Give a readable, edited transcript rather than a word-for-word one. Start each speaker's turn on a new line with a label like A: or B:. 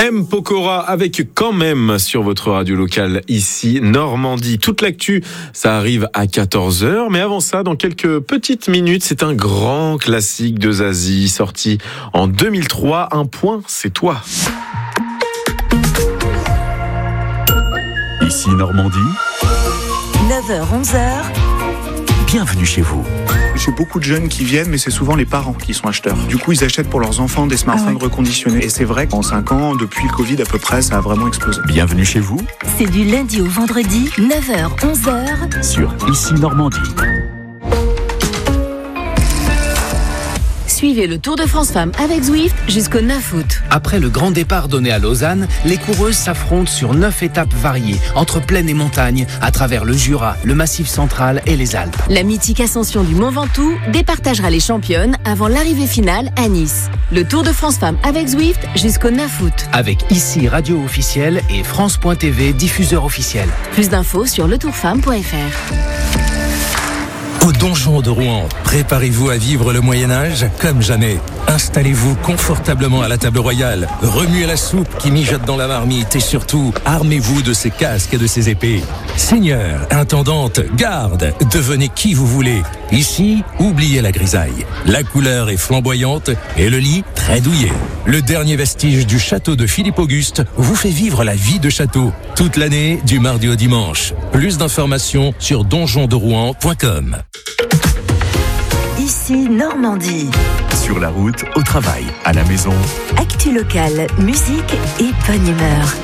A: M. Pokora avec Quand même sur votre radio locale ici, Normandie. Toute l'actu, ça arrive à 14h. Mais avant ça, dans quelques petites minutes, c'est un grand classique de Zazie, sorti en 2003. Un point, c'est toi.
B: Ici Normandie.
C: 9h-11h.
B: Bienvenue chez vous.
D: J'ai beaucoup de jeunes qui viennent, mais c'est souvent les parents qui sont acheteurs. Du coup, ils achètent pour leurs enfants des smartphones reconditionnés. Et c'est vrai qu'en 5 ans, depuis le Covid à peu près, ça a vraiment explosé.
B: Bienvenue chez vous.
C: C'est du lundi au vendredi, 9h-11h.
B: Sur Ici Normandie.
E: Suivez le Tour de France Femmes avec Zwift jusqu'au 9 août.
F: Après le grand départ donné à Lausanne, les coureuses s'affrontent sur 9 étapes variées, entre plaine et montagne, à travers le Jura, le Massif central et les Alpes.
E: La mythique ascension du Mont Ventoux départagera les championnes avant l'arrivée finale à Nice. Le Tour de France Femmes avec Zwift jusqu'au 9 août.
F: Avec Ici Radio officielle et France.tv diffuseur officiel.
E: Plus d'infos sur letourfemme.fr.
G: Au Donjon de Rouen, préparez-vous à vivre le Moyen-Âge comme jamais. Installez-vous confortablement à la table royale, remuez la soupe qui mijote dans la marmite et surtout, armez-vous de ces casques et de ces épées. Seigneur, intendante, garde, devenez qui vous voulez. Ici, oubliez la grisaille. La couleur est flamboyante et le lit très douillet. Le dernier vestige du château de Philippe Auguste vous fait vivre la vie de château. Toute l'année, du mardi au dimanche. Plus d'informations sur donjonderouen.com.
C: Ici Normandie.
B: Sur la route, au travail, à la maison.
C: Actu locale, musique et bonne humeur.